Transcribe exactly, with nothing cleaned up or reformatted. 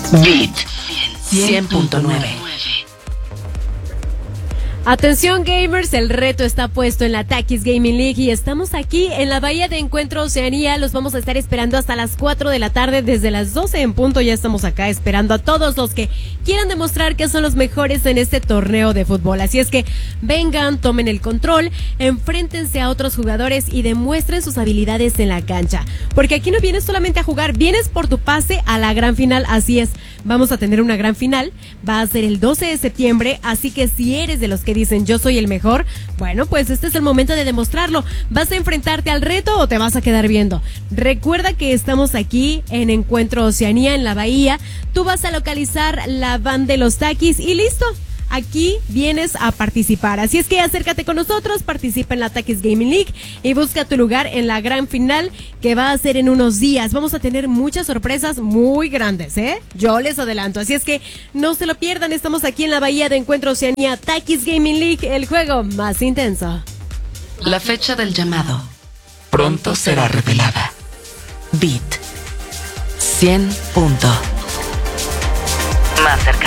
Beat cien punto nueve. Atención gamers, el reto está puesto en la Takis Gaming League y estamos aquí en la Bahía de Encuentro Oceanía. Los vamos a estar esperando hasta las cuatro de la tarde, desde las doce en punto. Ya estamos acá esperando a todos los que quieran demostrar que son los mejores en este torneo de fútbol. Así es que vengan, tomen el control, enfréntense a otros jugadores y demuestren sus habilidades en la cancha. Porque aquí no vienes solamente a jugar, vienes por tu pase a la gran final. Así es, vamos a tener una gran final, va a ser el doce de septiembre, así que si eres de los que dicen yo soy el mejor, bueno, pues este es el momento de demostrarlo. ¿Vas a enfrentarte al reto o te vas a quedar viendo? Recuerda que estamos aquí en Encuentro Oceanía, en la bahía. Tú vas a localizar la van de los Takis y listo. Aquí vienes a participar, así es que acércate con nosotros, participa en la Takis Gaming League y busca tu lugar en la gran final que va a ser en unos días. Vamos a tener muchas sorpresas muy grandes, ¿eh? Yo les adelanto, así es que no se lo pierdan. Estamos aquí en la Bahía de Encuentro Oceanía, Takis Gaming League, el juego más intenso. La fecha del llamado pronto será revelada. Beat cien punto. Más cerca.